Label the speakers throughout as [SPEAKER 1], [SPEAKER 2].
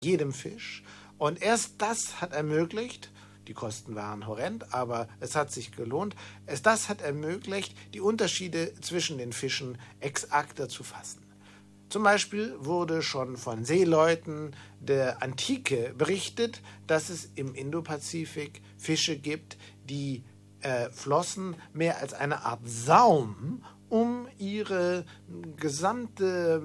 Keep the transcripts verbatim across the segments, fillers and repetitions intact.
[SPEAKER 1] jedem Fisch. Und erst das hat ermöglicht, die Kosten waren horrend, aber es hat sich gelohnt, erst das hat ermöglicht, die Unterschiede zwischen den Fischen exakter zu fassen. Zum Beispiel wurde schon von Seeleuten der Antike berichtet, dass es im Indopazifik Fische gibt, die äh, flossen mehr als eine Art Saum um ihre gesamte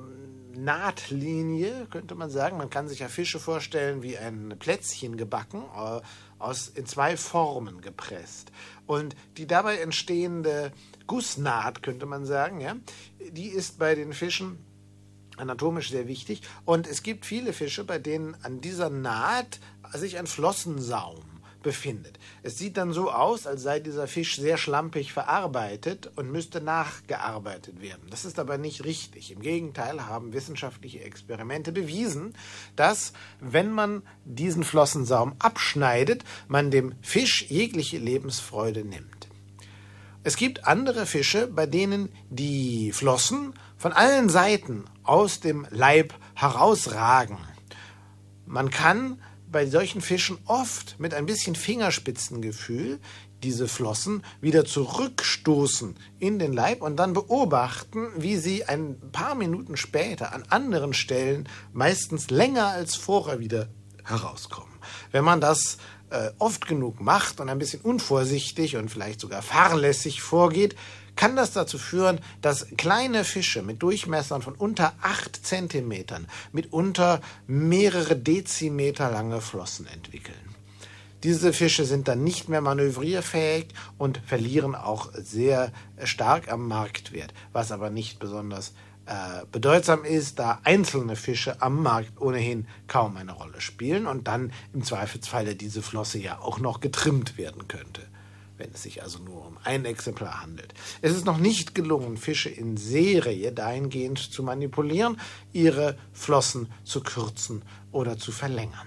[SPEAKER 1] Nahtlinie, könnte man sagen. Man kann sich ja Fische vorstellen wie ein Plätzchen gebacken, äh, aus, in zwei Formen gepresst. Und die dabei entstehende Gussnaht, könnte man sagen, ja, die ist bei den Fischen anatomisch sehr wichtig. Und es gibt viele Fische, bei denen an dieser Naht sich ein Flossensaum befindet. Es sieht dann so aus, als sei dieser Fisch sehr schlampig verarbeitet und müsste nachgearbeitet werden. Das ist aber nicht richtig. Im Gegenteil haben wissenschaftliche Experimente bewiesen, dass, wenn man diesen Flossensaum abschneidet, man dem Fisch jegliche Lebensfreude nimmt. Es gibt andere Fische, bei denen die Flossen von allen Seiten aus dem Leib herausragen. Man kann bei solchen Fischen oft mit ein bisschen Fingerspitzengefühl diese Flossen wieder zurückstoßen in den Leib und dann beobachten, wie sie ein paar Minuten später an anderen Stellen meistens länger als vorher wieder herauskommen. Wenn man das äh, oft genug macht und ein bisschen unvorsichtig und vielleicht sogar fahrlässig vorgeht, kann das dazu führen, dass kleine Fische mit Durchmessern von unter acht Zentimetern mitunter mehrere Dezimeter lange Flossen entwickeln. Diese Fische sind dann nicht mehr manövrierfähig und verlieren auch sehr stark am Marktwert, was aber nicht besonders äh, bedeutsam ist, da einzelne Fische am Markt ohnehin kaum eine Rolle spielen und dann im Zweifelsfalle diese Flosse ja auch noch getrimmt werden könnte, wenn es sich also nur um ein Exemplar handelt. Es ist noch nicht gelungen, Fische in Serie dahingehend zu manipulieren, ihre Flossen zu kürzen oder zu verlängern.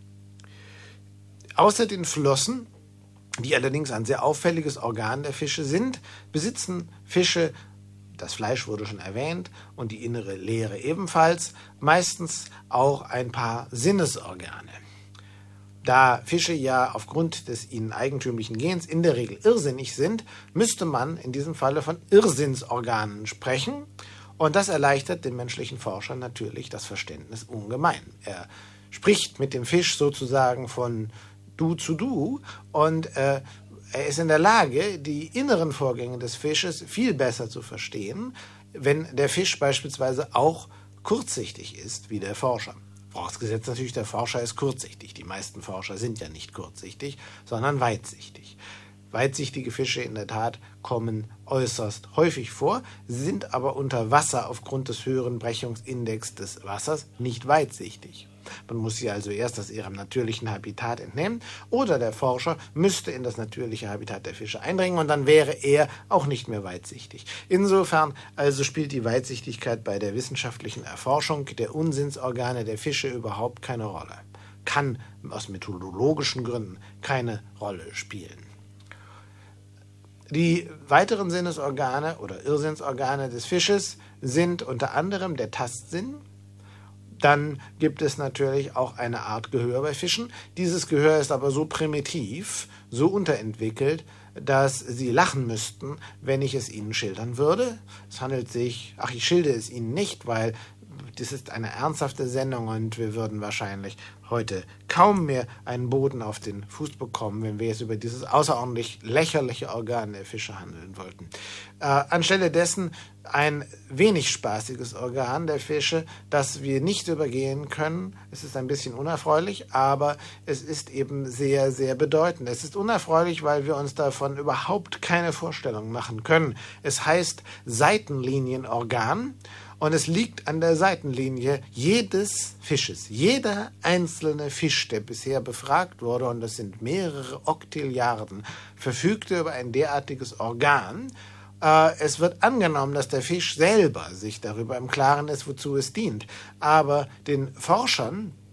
[SPEAKER 1] Außer den Flossen, die allerdings ein sehr auffälliges Organ der Fische sind, besitzen Fische, das Fleisch wurde schon erwähnt und die innere Leere ebenfalls, meistens auch ein paar Sinnesorgane. Da Fische ja aufgrund des ihnen eigentümlichen Gens in der Regel irrsinnig sind, müsste man in diesem Falle von Irrsinnsorganen sprechen. Und das erleichtert dem menschlichen Forscher natürlich das Verständnis ungemein. Er spricht mit dem Fisch sozusagen von du zu du und äh, er ist in der Lage, die inneren Vorgänge des Fisches viel besser zu verstehen, wenn der Fisch beispielsweise auch kurzsichtig ist wie der Forscher. Vorausgesetzt natürlich, der Forscher ist kurzsichtig. Die meisten Forscher sind ja nicht kurzsichtig, sondern weitsichtig. Weitsichtige Fische in der Tat kommen äußerst häufig vor, sind aber unter Wasser aufgrund des höheren Brechungsindex des Wassers nicht weitsichtig. Man muss sie also erst aus ihrem natürlichen Habitat entnehmen oder der Forscher müsste in das natürliche Habitat der Fische eindringen und dann wäre er auch nicht mehr weitsichtig. Insofern also spielt die Weitsichtigkeit bei der wissenschaftlichen Erforschung der Unsinnsorgane der Fische überhaupt keine Rolle. Kann aus methodologischen Gründen keine Rolle spielen. Die weiteren Sinnesorgane oder Irrsinnsorgane des Fisches sind unter anderem der Tastsinn. Dann gibt es natürlich auch eine Art Gehör bei Fischen. Dieses Gehör ist aber so primitiv, so unterentwickelt, dass Sie lachen müssten, wenn ich es Ihnen schildern würde. Es handelt sich, ach, ich schilde es Ihnen nicht, weil das ist eine ernsthafte Sendung und wir würden wahrscheinlich heute kaum mehr einen Boden auf den Fuß bekommen, wenn wir jetzt über dieses außerordentlich lächerliche Organ der Fische handeln wollten. Äh, anstelle dessen ein wenig spaßiges Organ der Fische, das wir nicht übergehen können. Es ist ein bisschen unerfreulich, aber es ist eben sehr, sehr bedeutend. Es ist unerfreulich, weil wir uns davon überhaupt keine Vorstellung machen können. Es heißt Seitenlinienorgan. Und es liegt an der Seitenlinie jedes Fisches. Jeder einzelne Fisch, der bisher befragt wurde, und das sind mehrere Oktilliarden, verfügte über ein derartiges Organ. Äh, es wird angenommen, dass der Fisch selber sich darüber im Klaren ist, wozu es dient. Aber den Forschern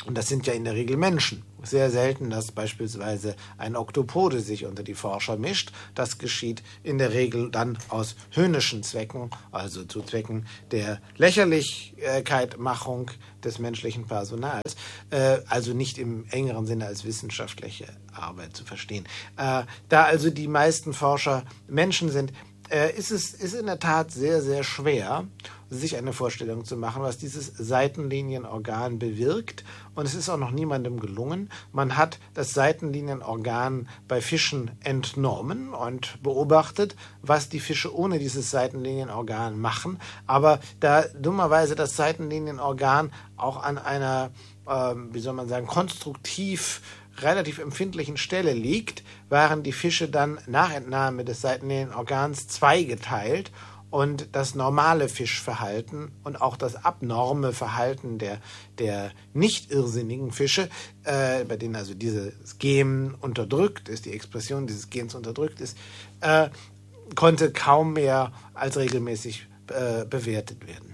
[SPEAKER 1] Und das sind ja in der Regel Menschen. Sehr selten, dass beispielsweise ein Oktopode sich unter die Forscher mischt. Das geschieht in der Regel dann aus höhnischen Zwecken, also zu Zwecken der Lächerlichkeitmachung des menschlichen Personals, äh, also nicht im engeren Sinne als wissenschaftliche Arbeit zu verstehen. Äh, da also die meisten Forscher Menschen sind, äh, ist es ist in der Tat sehr, sehr schwer, sich eine Vorstellung zu machen, was dieses Seitenlinienorgan bewirkt. Und es ist auch noch niemandem gelungen. Man hat das Seitenlinienorgan bei Fischen entnommen und beobachtet, was die Fische ohne dieses Seitenlinienorgan machen. Aber da dummerweise das Seitenlinienorgan auch an einer, äh, wie soll man sagen, konstruktiv relativ empfindlichen Stelle liegt, waren die Fische dann nach Entnahme des Seitenlinienorgans zweigeteilt. Und das normale Fischverhalten und auch das abnorme Verhalten der, der nicht irrsinnigen Fische, äh, bei denen also dieses Gen unterdrückt ist, die Expression dieses Gens unterdrückt ist, äh, konnte kaum mehr als regelmäßig äh, bewertet werden.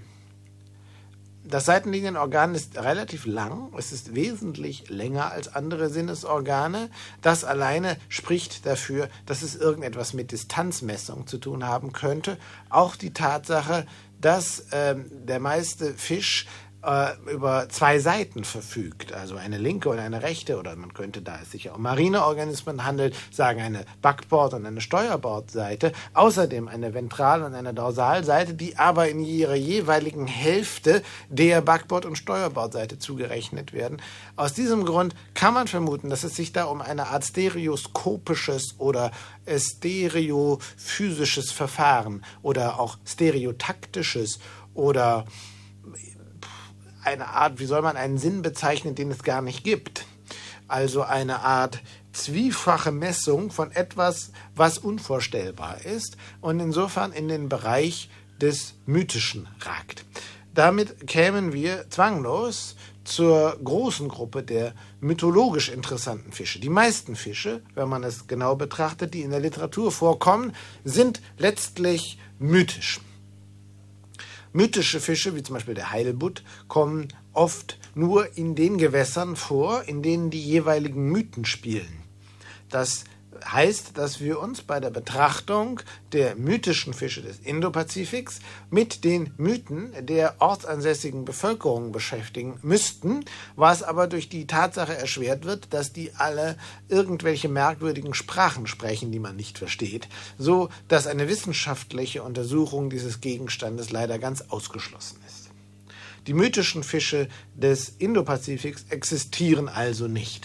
[SPEAKER 1] Das Seitenlinienorgan ist relativ lang, es ist wesentlich länger als andere Sinnesorgane. Das alleine spricht dafür, dass es irgendetwas mit Distanzmessung zu tun haben könnte. Auch die Tatsache, dass ähm, der meiste Fisch äh, über zwei Seiten verfügt, also eine linke und eine rechte, oder man könnte, da es sich ja um Marineorganismen handelt, sagen eine Backbord- und eine Steuerbordseite, außerdem eine Ventral- und eine Dorsalseite, die aber in ihrer jeweiligen Hälfte der Backbord- und Steuerbordseite zugerechnet werden. Aus diesem Grund kann man vermuten, dass es sich da um eine Art stereoskopisches oder stereophysisches Verfahren oder auch stereotaktisches oder eine Art, wie soll man einen Sinn bezeichnen, den es gar nicht gibt. Also eine Art zwiefache Messung von etwas, was unvorstellbar ist und insofern in den Bereich des Mythischen ragt. Damit kämen wir zwanglos zur großen Gruppe der mythologisch interessanten Fische. Die meisten Fische, wenn man es genau betrachtet, die in der Literatur vorkommen, sind letztlich mythisch. Mythische Fische, wie zum Beispiel der Heilbutt, kommen oft nur in den Gewässern vor, in denen die jeweiligen Mythen spielen. Das heißt, dass wir uns bei der Betrachtung der mythischen Fische des Indopazifiks mit den Mythen der ortsansässigen Bevölkerung beschäftigen müssten, was aber durch die Tatsache erschwert wird, dass die alle irgendwelche merkwürdigen Sprachen sprechen, die man nicht versteht, so dass eine wissenschaftliche Untersuchung dieses Gegenstandes leider ganz ausgeschlossen ist. Die mythischen Fische des Indopazifiks existieren also nicht.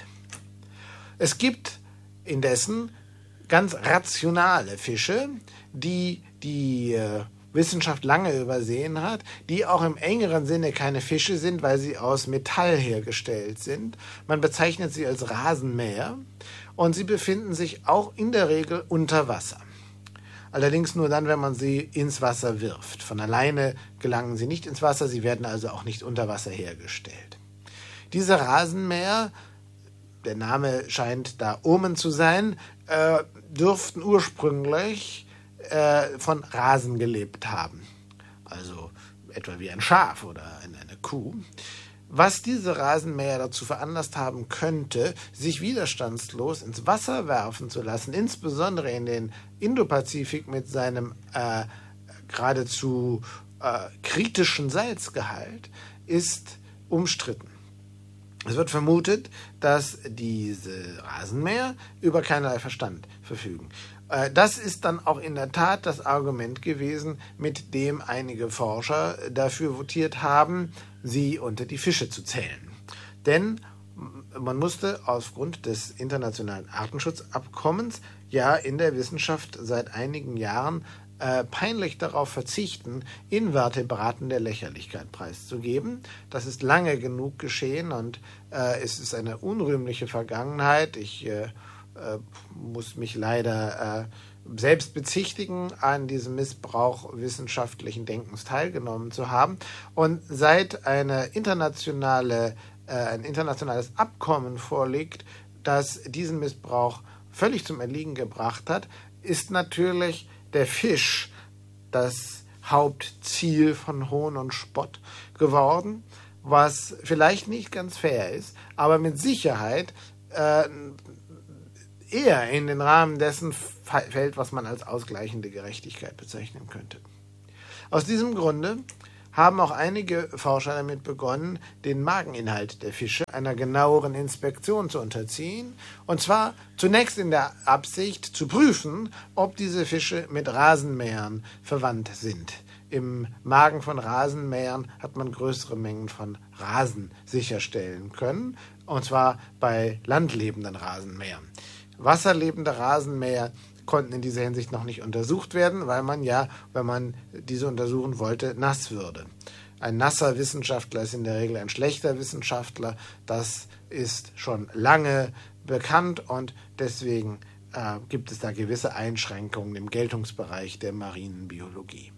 [SPEAKER 1] Es gibt indessen ganz rationale Fische, die die äh, Wissenschaft lange übersehen hat, die auch im engeren Sinne keine Fische sind, weil sie aus Metall hergestellt sind. Man bezeichnet sie als Rasenmäher und sie befinden sich auch in der Regel unter Wasser. Allerdings nur dann, wenn man sie ins Wasser wirft. Von alleine gelangen sie nicht ins Wasser, sie werden also auch nicht unter Wasser hergestellt. Diese Rasenmäher, der Name scheint da Omen zu sein, äh, dürften ursprünglich äh, von Rasen gelebt haben. Also etwa wie ein Schaf oder eine, eine Kuh. Was diese Rasenmäher dazu veranlasst haben könnte, sich widerstandslos ins Wasser werfen zu lassen, insbesondere in den Indopazifik mit seinem äh, geradezu äh, kritischen Salzgehalt, ist umstritten. Es wird vermutet, dass diese Rasenmäher über keinerlei Verstand verfügen. Das ist dann auch in der Tat das Argument gewesen, mit dem einige Forscher dafür votiert haben, sie unter die Fische zu zählen. Denn man musste aufgrund des internationalen Artenschutzabkommens ja in der Wissenschaft seit einigen Jahren Äh, peinlich darauf verzichten, Invertebraten der Lächerlichkeit preiszugeben. Das ist lange genug geschehen und äh, es ist eine unrühmliche Vergangenheit. Ich äh, äh, muss mich leider äh, selbst bezichtigen, an diesem Missbrauch wissenschaftlichen Denkens teilgenommen zu haben. Und seit eine internationale, äh, ein internationales Abkommen vorliegt, das diesen Missbrauch völlig zum Erliegen gebracht hat, ist natürlich der Fisch das Hauptziel von Hohn und Spott geworden, was vielleicht nicht ganz fair ist, aber mit Sicherheit äh, eher in den Rahmen dessen fällt, was man als ausgleichende Gerechtigkeit bezeichnen könnte. Aus diesem Grunde haben auch einige Forscher damit begonnen, den Mageninhalt der Fische einer genaueren Inspektion zu unterziehen, und zwar zunächst in der Absicht zu prüfen, ob diese Fische mit Rasenmähern verwandt sind. Im Magen von Rasenmähern hat man größere Mengen von Rasen sicherstellen können, und zwar bei landlebenden Rasenmähern. Wasserlebende Rasenmäher konnten in dieser Hinsicht noch nicht untersucht werden, weil man ja, wenn man diese untersuchen wollte, nass würde. Ein nasser Wissenschaftler ist in der Regel ein schlechter Wissenschaftler. Das ist schon lange bekannt und deswegen äh, gibt es da gewisse Einschränkungen im Geltungsbereich der marinen Biologie.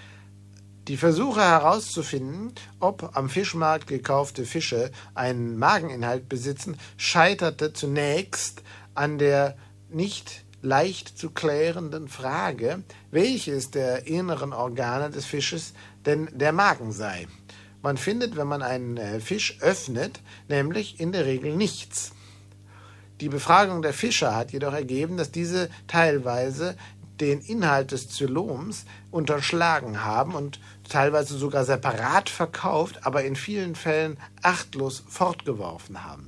[SPEAKER 1] Die Versuche herauszufinden, ob am Fischmarkt gekaufte Fische einen Mageninhalt besitzen, scheiterte zunächst an der nicht leicht zu klärenden Frage, welches der inneren Organe des Fisches denn der Magen sei. Man findet, wenn man einen Fisch öffnet, nämlich in der Regel nichts. Die Befragung der Fischer hat jedoch ergeben, dass diese teilweise den Inhalt des Zyloms unterschlagen haben und teilweise sogar separat verkauft, aber in vielen Fällen achtlos fortgeworfen haben.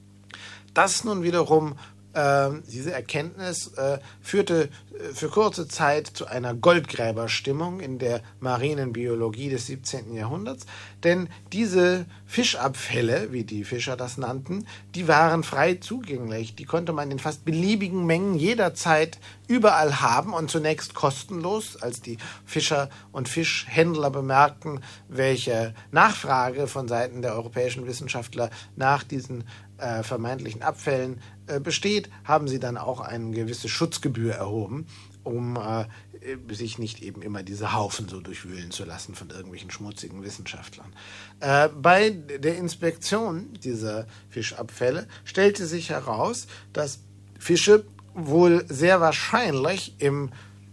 [SPEAKER 1] Das nun wiederum Äh, diese Erkenntnis äh, führte äh, für kurze Zeit zu einer Goldgräberstimmung in der marinen Biologie des siebzehnten Jahrhunderts, denn diese Fischabfälle, wie die Fischer das nannten, die waren frei zugänglich. Die konnte man in fast beliebigen Mengen jederzeit überall haben und zunächst kostenlos, als die Fischer und Fischhändler bemerkten, welche Nachfrage von Seiten der europäischen Wissenschaftler nach diesen äh, vermeintlichen Abfällen äh, besteht, haben sie dann auch eine gewisse Schutzgebühr erhoben, um äh, sich nicht eben immer diese Haufen so durchwühlen zu lassen von irgendwelchen schmutzigen Wissenschaftlern. Äh, bei der Inspektion dieser Fischabfälle stellte sich heraus, dass Fische wohl sehr wahrscheinlich im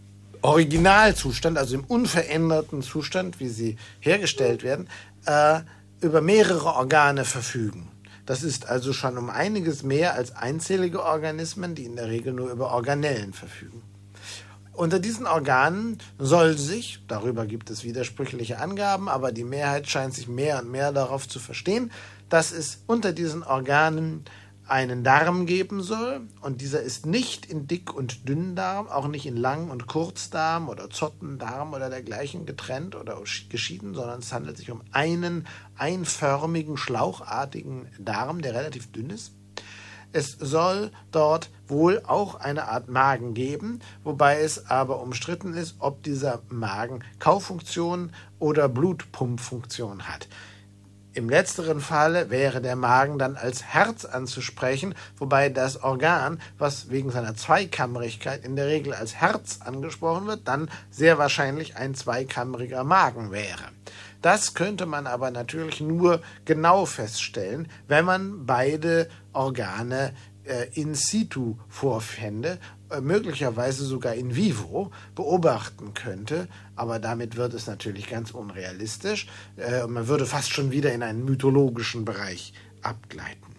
[SPEAKER 1] Originalzustand, also im unveränderten Zustand, wie sie hergestellt werden, äh, über mehrere Organe verfügen. Das ist also schon um einiges mehr als einzellige Organismen, die in der Regel nur über Organellen verfügen. Unter diesen Organen soll sich, darüber gibt es widersprüchliche Angaben, aber die Mehrheit scheint sich mehr und mehr darauf zu verstehen, dass es unter diesen Organen einen Darm geben soll, und dieser ist nicht in Dick- und Dünndarm, auch nicht in Lang- und Kurzdarm oder Zottendarm oder dergleichen getrennt oder geschieden, sondern es handelt sich um einen einförmigen, schlauchartigen Darm, der relativ dünn ist. Es soll dort wohl auch eine Art Magen geben, wobei es aber umstritten ist, ob dieser Magen Kaufunktion oder Blutpumpfunktion hat. Im letzteren Falle wäre der Magen dann als Herz anzusprechen, wobei das Organ, was wegen seiner Zweikammerigkeit in der Regel als Herz angesprochen wird, dann sehr wahrscheinlich ein zweikammeriger Magen wäre. Das könnte man aber natürlich nur genau feststellen, wenn man beide Organe äh, in situ vorfände, äh, möglicherweise sogar in vivo beobachten könnte, aber damit wird es natürlich ganz unrealistisch äh, und man würde fast schon wieder in einen mythologischen Bereich abgleiten.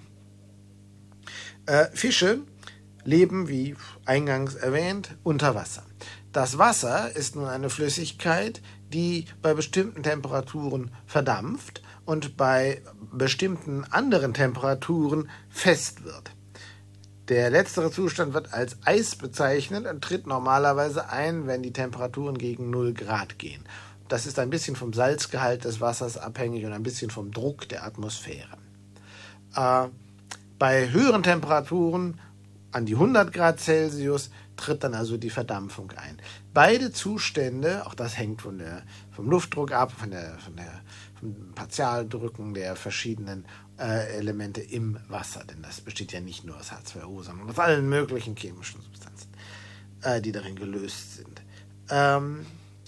[SPEAKER 1] Äh, Fische leben, wie eingangs erwähnt, unter Wasser. Das Wasser ist nun eine Flüssigkeit, die bei bestimmten Temperaturen verdampft und bei bestimmten anderen Temperaturen fest wird. Der letztere Zustand wird als Eis bezeichnet und tritt normalerweise ein, wenn die Temperaturen gegen null Grad gehen. Das ist ein bisschen vom Salzgehalt des Wassers abhängig und ein bisschen vom Druck der Atmosphäre. Äh, bei höheren Temperaturen, an die hundert Grad Celsius, tritt dann also die Verdampfung ein. Beide Zustände, auch das hängt von der, vom Luftdruck ab, von der, von der, vom Partialdrücken der verschiedenen äh, Elemente im Wasser, denn das besteht ja nicht nur aus H zwei O, sondern aus allen möglichen chemischen Substanzen, äh, die darin gelöst sind. Ähm,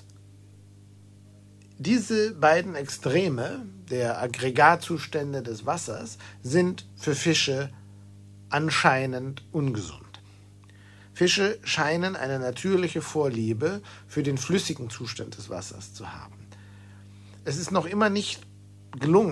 [SPEAKER 1] diese beiden Extreme der Aggregatzustände des Wassers sind für Fische anscheinend ungesund. Fische scheinen eine natürliche Vorliebe für den flüssigen Zustand des Wassers zu haben. Es ist noch immer nicht gelungen,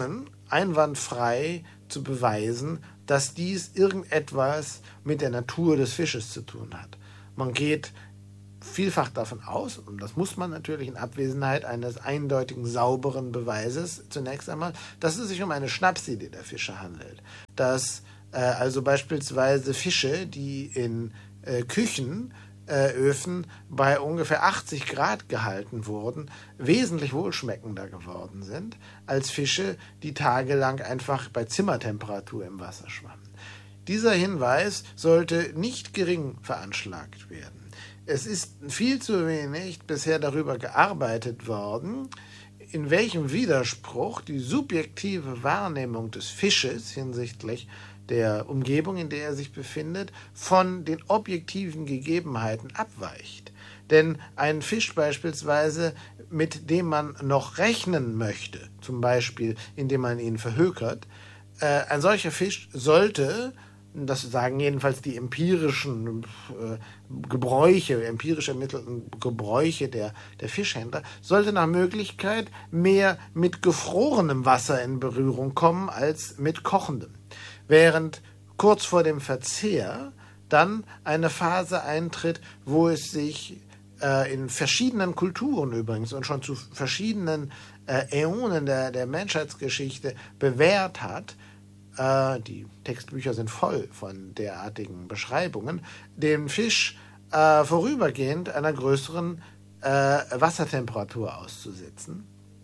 [SPEAKER 1] einwandfrei zu beweisen, dass dies irgendetwas mit der Natur des Fisches zu tun hat. Man geht vielfach davon aus, und das muss man natürlich in Abwesenheit eines eindeutigen, sauberen Beweises zunächst einmal, dass es sich um eine Schnapsidee der Fische handelt. Dass äh, also beispielsweise Fische, die in äh, Küchen Äh, Öfen bei ungefähr achtzig Grad gehalten wurden, wesentlich wohlschmeckender geworden sind als Fische, die tagelang einfach bei Zimmertemperatur im Wasser schwammen. Dieser Hinweis sollte nicht gering veranschlagt werden. Es ist viel zu wenig bisher darüber gearbeitet worden, in welchem Widerspruch die subjektive Wahrnehmung des Fisches hinsichtlich der Umgebung, in der er sich befindet, von den objektiven Gegebenheiten abweicht. Denn ein Fisch beispielsweise, mit dem man noch rechnen möchte, zum Beispiel indem man ihn verhökert, äh, ein solcher Fisch sollte, das sagen jedenfalls die empirischen äh, Gebräuche, empirisch ermittelten Gebräuche der, der Fischhändler, sollte nach Möglichkeit mehr mit gefrorenem Wasser in Berührung kommen als mit kochendem. Während kurz vor dem Verzehr dann eine Phase eintritt, wo es sich äh, in verschiedenen Kulturen übrigens und schon zu verschiedenen äh, Äonen der, der Menschheitsgeschichte bewährt hat, äh, die Textbücher sind voll von derartigen Beschreibungen, den Fisch äh, vorübergehend einer größeren äh, Wassertemperatur auszusetzen.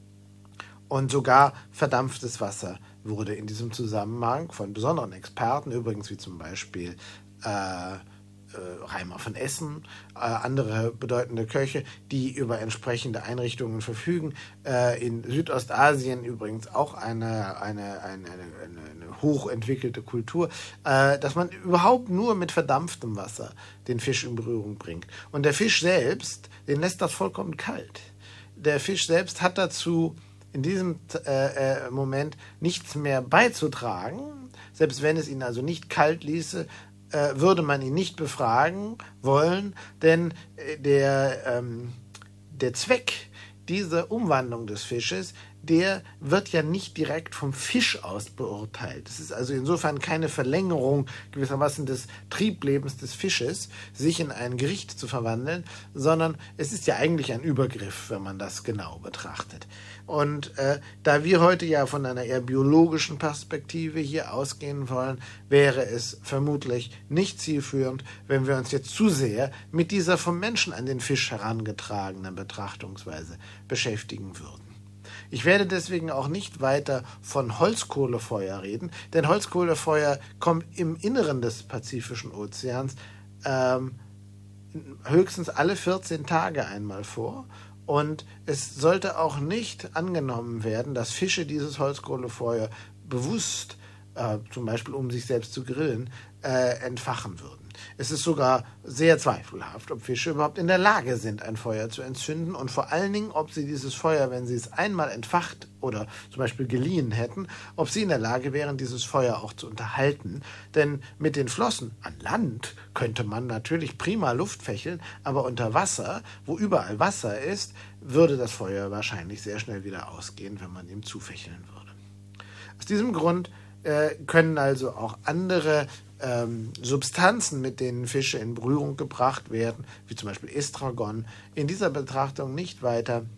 [SPEAKER 1] Und sogar verdampftes Wasser wurde in diesem Zusammenhang von besonderen Experten, übrigens wie zum Beispiel äh, äh, Reimer von Essen, äh, andere bedeutende Köche, die über entsprechende Einrichtungen verfügen, äh, in Südostasien übrigens auch eine, eine, eine, eine, eine hochentwickelte Kultur, äh, dass man überhaupt nur mit verdampftem Wasser den Fisch in Berührung bringt. Und der Fisch selbst, den lässt das vollkommen kalt. Der Fisch selbst hat dazu in diesem äh, Moment nichts mehr beizutragen. Selbst wenn es ihn also nicht kalt ließe, äh, würde man ihn nicht befragen wollen, denn äh, der, ähm, der Zweck dieser Umwandlung des Fisches, der wird ja nicht direkt vom Fisch aus beurteilt. Es ist also insofern keine Verlängerung gewissermaßen des Trieblebens des Fisches, sich in ein Gericht zu verwandeln, sondern es ist ja eigentlich ein Übergriff, wenn man das genau betrachtet. Und äh, da wir heute ja von einer eher biologischen Perspektive hier ausgehen wollen, wäre es vermutlich nicht zielführend, wenn wir uns jetzt zu sehr mit dieser vom Menschen an den Fisch herangetragenen Betrachtungsweise beschäftigen würden. Ich werde deswegen auch nicht weiter von Holzkohlefeuer reden, denn Holzkohlefeuer kommt im Inneren des Pazifischen Ozeans ähm, höchstens alle vierzehn Tage einmal vor. Und es sollte auch nicht angenommen werden, dass Fische dieses Holzkohlefeuer bewusst, äh, zum Beispiel um sich selbst zu grillen, äh, entfachen würden. Es ist sogar sehr zweifelhaft, ob Fische überhaupt in der Lage sind, ein Feuer zu entzünden und vor allen Dingen, ob sie dieses Feuer, wenn sie es einmal entfacht oder zum Beispiel geliehen hätten, ob sie in der Lage wären, dieses Feuer auch zu unterhalten. Denn mit den Flossen an Land könnte man natürlich prima Luft fächeln, aber unter Wasser, wo überall Wasser ist, würde das Feuer wahrscheinlich sehr schnell wieder ausgehen, wenn man ihm zufächeln würde. Aus diesem Grund äh, können also auch andere Ähm, Substanzen, mit denen Fische in Berührung gebracht werden, wie zum Beispiel Estragon, in dieser Betrachtung nicht weiter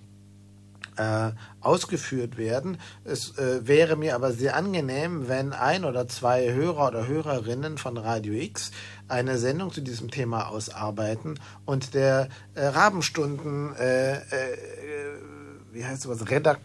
[SPEAKER 1] äh, ausgeführt werden. Es äh, wäre mir aber sehr angenehm, wenn ein oder zwei Hörer oder Hörerinnen von Radio X eine Sendung zu diesem Thema ausarbeiten und der äh, Rabenstunden äh, äh, wie heißt sowas, Redakt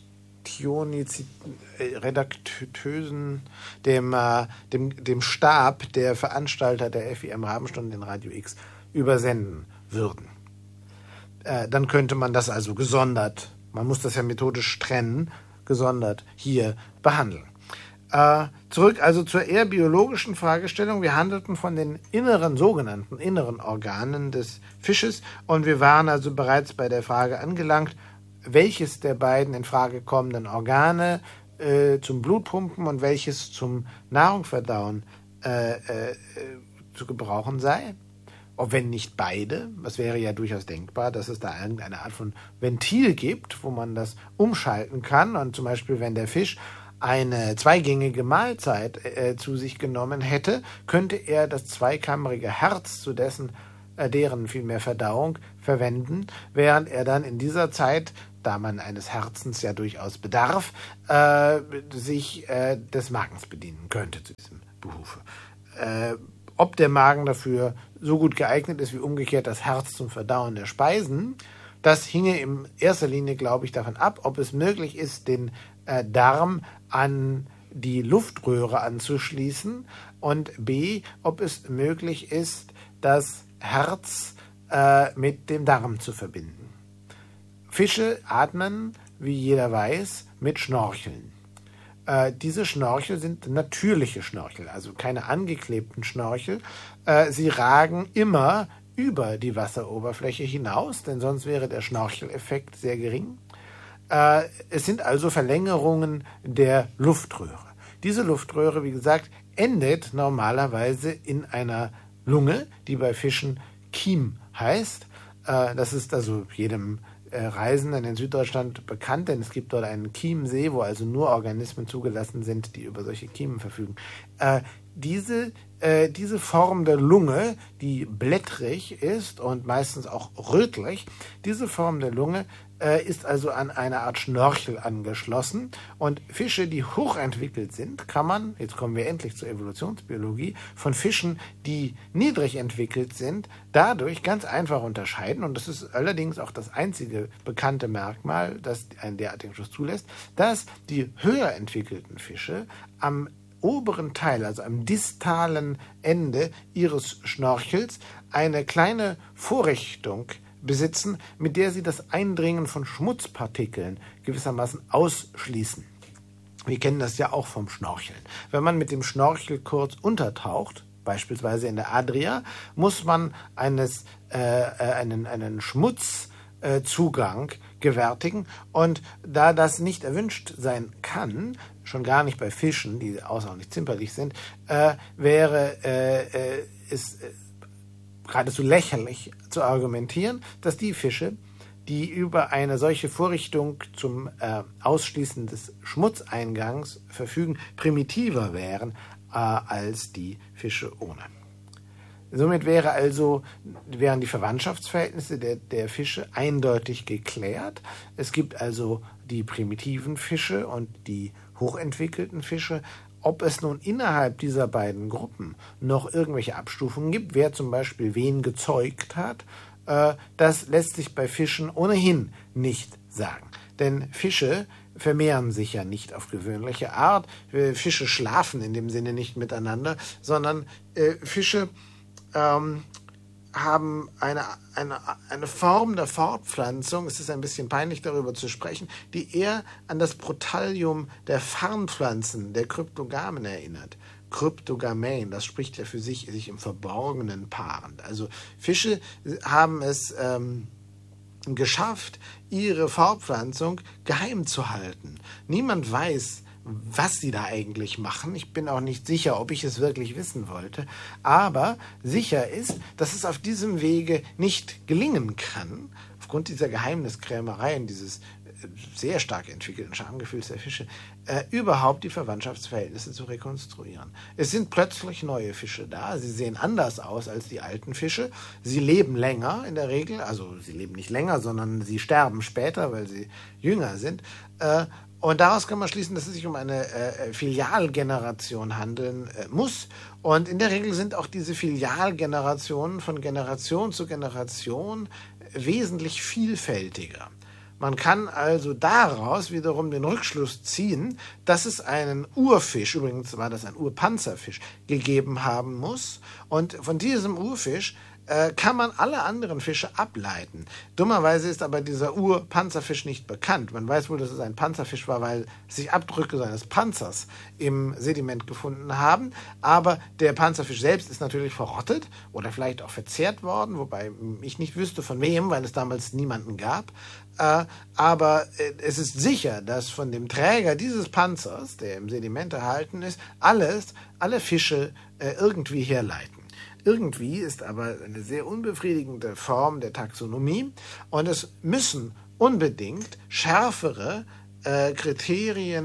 [SPEAKER 1] Redaktösen, dem, äh, dem, dem Stab der Veranstalter der F I M Rabenstunden in Radio X übersenden würden. Äh, dann könnte man das also gesondert, man muss das ja methodisch trennen, gesondert hier behandeln. Äh, zurück also zur eher biologischen Fragestellung. Wir handelten von den inneren, sogenannten inneren Organen des Fisches und wir waren also bereits bei der Frage angelangt, welches der beiden in Frage kommenden Organe äh, zum Blutpumpen und welches zum Nahrungverdauen äh, äh, zu gebrauchen sei. Ob wenn nicht beide, das wäre ja durchaus denkbar, dass es da irgendeine Art von Ventil gibt, wo man das umschalten kann. Und zum Beispiel, wenn der Fisch eine zweigängige Mahlzeit äh, zu sich genommen hätte, könnte er das zweikammerige Herz zu dessen, äh, deren vielmehr Verdauung verwenden, während er dann in dieser Zeit, da man eines Herzens ja durchaus bedarf, äh, sich äh, des Magens bedienen könnte zu diesem Behufe. Äh, ob der Magen dafür so gut geeignet ist wie umgekehrt das Herz zum Verdauen der Speisen, das hinge in erster Linie, glaube ich, davon ab, ob es möglich ist, den äh, Darm an die Luftröhre anzuschließen und b, ob es möglich ist, das Herz äh, mit dem Darm zu verbinden. Fische atmen, wie jeder weiß, mit Schnorcheln. Äh, diese Schnorchel sind natürliche Schnorchel, also keine angeklebten Schnorchel. Äh, sie ragen immer über die Wasseroberfläche hinaus, denn sonst wäre der Schnorcheleffekt sehr gering. Äh, es sind also Verlängerungen der Luftröhre. Diese Luftröhre, wie gesagt, endet normalerweise in einer Lunge, die bei Fischen Kiem heißt. Äh, das ist also jedem äh, Reisenden in Süddeutschland bekannt, denn es gibt dort einen Chiemsee, wo also nur Organismen zugelassen sind, die über solche Kiemen verfügen. Äh, diese äh, diese Form der Lunge, die blättrig ist und meistens auch rötlich, diese Form der Lunge äh, ist also an eine Art Schnorchel angeschlossen. Und Fische, die hochentwickelt sind, kann man, jetzt kommen wir endlich zur Evolutionsbiologie, von Fischen, die niedrig entwickelt sind, dadurch ganz einfach unterscheiden. Und das ist allerdings auch das einzige bekannte Merkmal, das einen derartigen Schluss zulässt, dass die höher entwickelten Fische am oberen Teil, also am distalen Ende ihres Schnorchels, eine kleine Vorrichtung besitzen, mit der sie das Eindringen von Schmutzpartikeln gewissermaßen ausschließen. Wir kennen das ja auch vom Schnorcheln. Wenn man mit dem Schnorchel kurz untertaucht, beispielsweise in der Adria, muss man eines, äh, einen, einen Schmutzzugang gewärtigen. Und da das nicht erwünscht sein kann, schon gar nicht bei Fischen, die außerordentlich zimperlich sind, äh, wäre äh, äh, es äh, geradezu lächerlich zu argumentieren, dass die Fische, die über eine solche Vorrichtung zum äh, Ausschließen des Schmutzeingangs verfügen, primitiver wären äh, als die Fische ohne. Somit wäre also, wären die Verwandtschaftsverhältnisse der, der Fische eindeutig geklärt. Es gibt also die primitiven Fische und die hochentwickelten Fische. Ob es nun innerhalb dieser beiden Gruppen noch irgendwelche Abstufungen gibt, wer zum Beispiel wen gezeugt hat, äh, das lässt sich bei Fischen ohnehin nicht sagen. Denn Fische vermehren sich ja nicht auf gewöhnliche Art. Fische schlafen in dem Sinne nicht miteinander, sondern äh, Fische ähm, haben eine, eine, eine Form der Fortpflanzung, es ist ein bisschen peinlich darüber zu sprechen, die eher an das Protallium der Farnpflanzen, der Kryptogamen erinnert. Kryptogamen, das spricht ja für sich, sich im Verborgenen paarend. Also Fische haben es ähm, geschafft, ihre Fortpflanzung geheim zu halten. Niemand weiß, was sie da eigentlich machen. Ich bin auch nicht sicher, ob ich es wirklich wissen wollte. Aber sicher ist, dass es auf diesem Wege nicht gelingen kann, aufgrund dieser Geheimniskrämerei und dieses sehr stark entwickelten Schamgefühls der Fische, äh, überhaupt die Verwandtschaftsverhältnisse zu rekonstruieren. Es sind plötzlich neue Fische da. Sie sehen anders aus als die alten Fische. Sie leben länger in der Regel. Also sie leben nicht länger, sondern sie sterben später, weil sie jünger sind. Äh, Und daraus kann man schließen, dass es sich um eine äh, Filialgeneration handeln äh, muss. Und in der Regel sind auch diese Filialgenerationen von Generation zu Generation wesentlich vielfältiger. Man kann also daraus wiederum den Rückschluss ziehen, dass es einen Urfisch, übrigens war das ein Urpanzerfisch, gegeben haben muss. Und von diesem Urfisch äh, kann man alle anderen Fische ableiten. Dummerweise ist aber dieser Urpanzerfisch nicht bekannt. Man weiß wohl, dass es ein Panzerfisch war, weil sich Abdrücke seines Panzers im Sediment gefunden haben. Aber der Panzerfisch selbst ist natürlich verrottet oder vielleicht auch verzehrt worden, wobei ich nicht wüsste von wem, weil es damals niemanden gab. Äh, aber äh, es ist sicher, dass von dem Träger dieses Panzers, der im Sediment erhalten ist, alles, alle Fische äh, irgendwie herleiten. Irgendwie ist aber eine sehr unbefriedigende Form der Taxonomie und es müssen unbedingt schärfere äh, Kriterien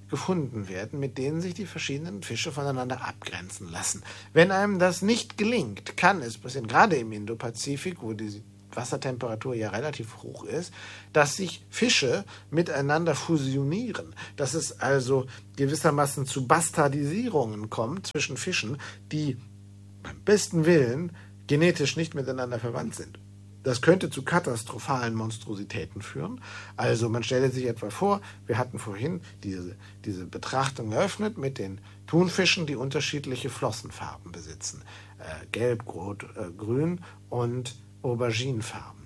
[SPEAKER 1] gefunden werden, mit denen sich die verschiedenen Fische voneinander abgrenzen lassen. Wenn einem das nicht gelingt, kann es passieren, gerade im Indopazifik, wo die Wassertemperatur ja relativ hoch ist, dass sich Fische miteinander fusionieren, dass es also gewissermaßen zu Bastardisierungen kommt zwischen Fischen, die beim besten Willen genetisch nicht miteinander verwandt sind. Das könnte zu katastrophalen Monstrositäten führen. Also man stelle sich etwa vor, wir hatten vorhin diese, diese Betrachtung eröffnet mit den Thunfischen, die unterschiedliche Flossenfarben besitzen. Äh, gelb, rot, äh, grün und Auberginefarben.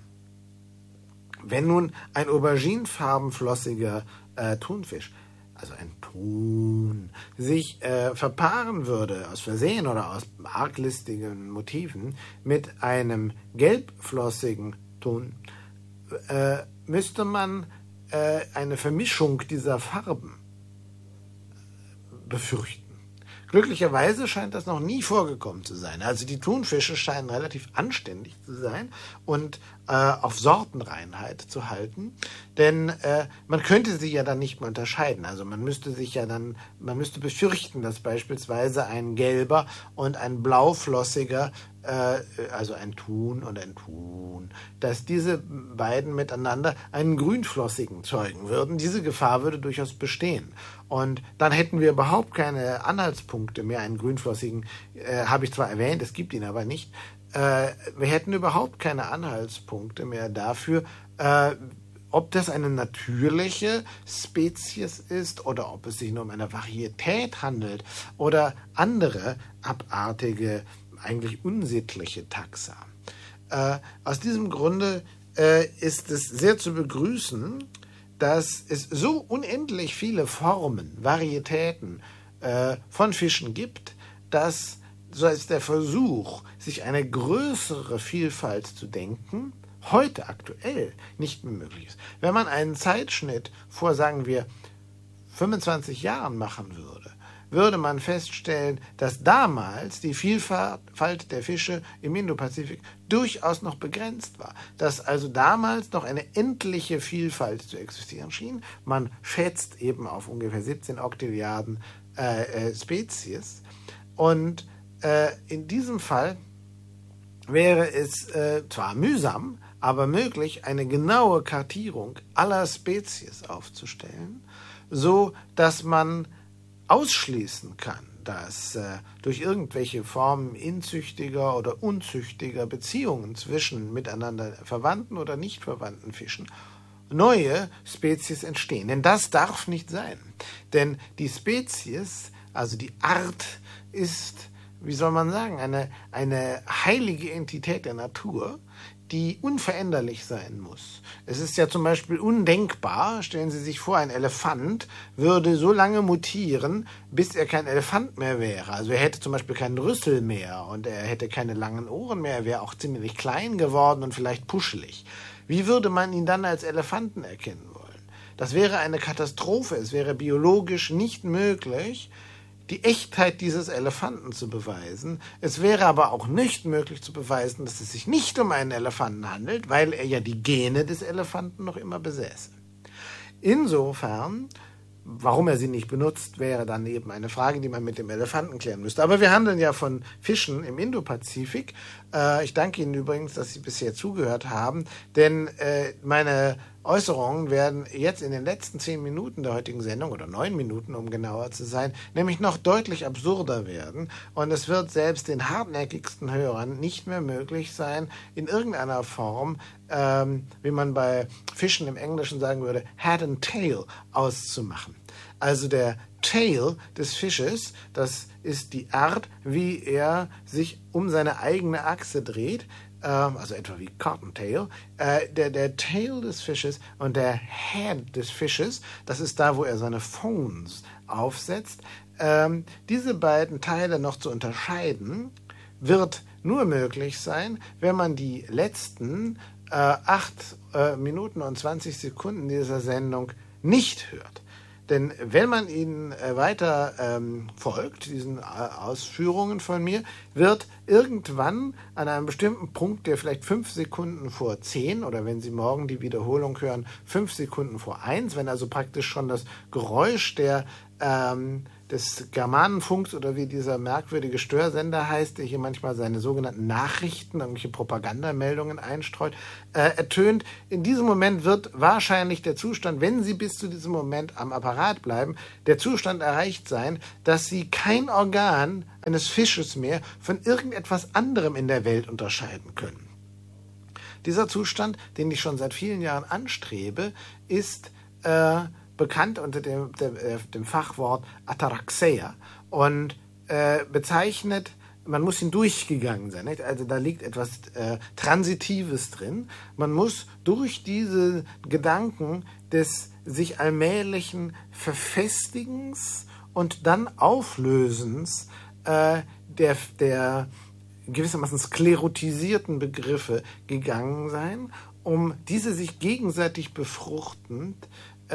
[SPEAKER 1] Wenn nun ein auberginefarbenflossiger äh, Thunfisch, also ein Thun, sich äh, verpaaren würde, aus Versehen oder aus arglistigen Motiven, mit einem gelbflossigen Thun, äh, müsste man äh, eine Vermischung dieser Farben befürchten. Glücklicherweise scheint das noch nie vorgekommen zu sein. Also die Thunfische scheinen relativ anständig zu sein und äh, auf Sortenreinheit zu halten, denn äh, man könnte sie ja dann nicht mehr unterscheiden. Also man müsste sich ja dann, man müsste befürchten, dass beispielsweise ein gelber und ein blauflossiger, äh, also ein Thun und ein Thun, dass diese beiden miteinander einen grünflossigen zeugen würden. Diese Gefahr würde durchaus bestehen. Und dann hätten wir überhaupt keine Anhaltspunkte mehr. Einen grünflossigen äh, habe ich zwar erwähnt, es gibt ihn aber nicht. Äh, wir hätten überhaupt keine Anhaltspunkte mehr dafür, äh, ob das eine natürliche Spezies ist oder ob es sich nur um eine Varietät handelt oder andere abartige, eigentlich unsittliche Taxa. Äh, aus diesem Grunde äh, ist es sehr zu begrüßen, dass es so unendlich viele Formen, Varietäten äh, von Fischen gibt, dass so ist der Versuch, sich eine größere Vielfalt zu denken, heute aktuell nicht mehr möglich ist. Wenn man einen Zeitschnitt vor, sagen wir, fünfundzwanzig Jahren machen würde, würde man feststellen, dass damals die Vielfalt der Fische im Indopazifik durchaus noch begrenzt war. Dass also damals noch eine endliche Vielfalt zu existieren schien. Man schätzt eben auf ungefähr siebzehn Oktilliarden äh, äh, Spezies. Und äh, in diesem Fall wäre es äh, zwar mühsam, aber möglich, eine genaue Kartierung aller Spezies aufzustellen, so dass man ausschließen kann, dass äh, durch irgendwelche Formen inzüchtiger oder unzüchtiger Beziehungen zwischen miteinander verwandten oder nicht verwandten Fischen neue Spezies entstehen. Denn das darf nicht sein. Denn die Spezies, also die Art, ist, wie soll man sagen, eine, eine heilige Entität der Natur, die unveränderlich sein muss. Es ist ja zum Beispiel undenkbar, stellen Sie sich vor, ein Elefant würde so lange mutieren, bis er kein Elefant mehr wäre. Also er hätte zum Beispiel keinen Rüssel mehr und er hätte keine langen Ohren mehr, er wäre auch ziemlich klein geworden und vielleicht puschelig. Wie würde man ihn dann als Elefanten erkennen wollen? Das wäre eine Katastrophe, es wäre biologisch nicht möglich, die Echtheit dieses Elefanten zu beweisen. Es wäre aber auch nicht möglich zu beweisen, dass es sich nicht um einen Elefanten handelt, weil er ja die Gene des Elefanten noch immer besäße. Insofern, warum er sie nicht benutzt, wäre dann eben eine Frage, die man mit dem Elefanten klären müsste. Aber wir handeln ja von Fischen im Indopazifik. Äh, ich danke Ihnen übrigens, dass Sie bisher zugehört haben, denn äh, meine Äußerungen werden jetzt in den letzten zehn Minuten der heutigen Sendung, oder neun Minuten, um genauer zu sein, nämlich noch deutlich absurder werden. Und es wird selbst den hartnäckigsten Hörern nicht mehr möglich sein, in irgendeiner Form, ähm, wie man bei Fischen im Englischen sagen würde, Head and Tail auszumachen. Also der Tail des Fisches, das ist die Art, wie er sich um seine eigene Achse dreht, also etwa wie Cottontail, äh, der, der Tail des Fisches und der Head des Fisches, das ist da, wo er seine Phones aufsetzt. Ähm, diese beiden Teile noch zu unterscheiden, wird nur möglich sein, wenn man die letzten äh, acht äh, Minuten und zwanzig Sekunden dieser Sendung nicht hört. Denn wenn man ihnen äh, weiter ähm, folgt, diesen äh, Ausführungen von mir, wird irgendwann an einem bestimmten Punkt, der vielleicht fünf Sekunden vor zehn oder wenn Sie morgen die Wiederholung hören, fünf Sekunden vor eins, wenn also praktisch schon das Geräusch der ähm, des Germanenfunks oder wie dieser merkwürdige Störsender heißt, der hier manchmal seine sogenannten Nachrichten, irgendwelche Propagandameldungen einstreut, äh, ertönt. In diesem Moment wird wahrscheinlich der Zustand, wenn Sie bis zu diesem Moment am Apparat bleiben, der Zustand erreicht sein, dass Sie kein Organ eines Fisches mehr von irgendetwas anderem in der Welt unterscheiden können. Dieser Zustand, den ich schon seit vielen Jahren anstrebe, ist äh, bekannt unter dem, dem, dem Fachwort Ataraxia und äh, bezeichnet, man muss ihn durchgegangen sein. Nicht? Also da liegt etwas äh, Transitives drin. Man muss durch diese Gedanken des sich allmählichen Verfestigens und dann Auflösens äh, der, der gewissermaßen sklerotisierten Begriffe gegangen sein, um diese sich gegenseitig befruchtend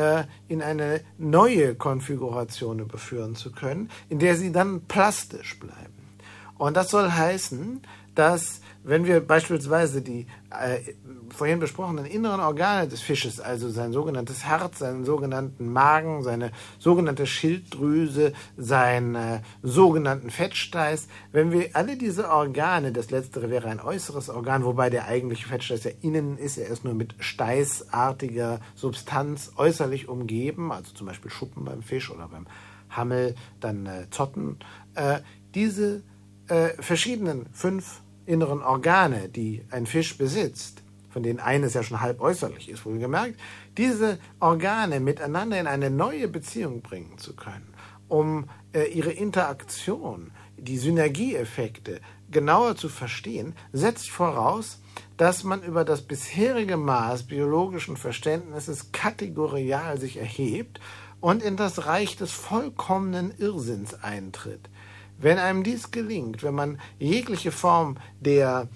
[SPEAKER 1] in eine neue Konfiguration überführen zu können, in der sie dann plastisch bleiben. Und das soll heißen, dass wenn wir beispielsweise die äh, vorhin besprochenen inneren Organe des Fisches, also sein sogenanntes Herz, seinen sogenannten Magen, seine sogenannte Schilddrüse, seinen äh, sogenannten Fettsteiß, wenn wir alle diese Organe, das letztere wäre ein äußeres Organ, wobei der eigentliche Fettsteiß ja innen ist, er ist nur mit steißartiger Substanz äußerlich umgeben, also zum Beispiel Schuppen beim Fisch oder beim Hammel, dann äh, Zotten, äh, diese äh, verschiedenen fünf inneren Organe, die ein Fisch besitzt, von denen eines ja schon halb äußerlich ist, wohlgemerkt, diese Organe miteinander in eine neue Beziehung bringen zu können, um äh, ihre Interaktion, die Synergieeffekte genauer zu verstehen, setzt voraus, dass man über das bisherige Maß biologischen Verständnisses kategorial sich erhebt und in das Reich des vollkommenen Irrsinns eintritt. Wenn einem dies gelingt, wenn man jegliche Form der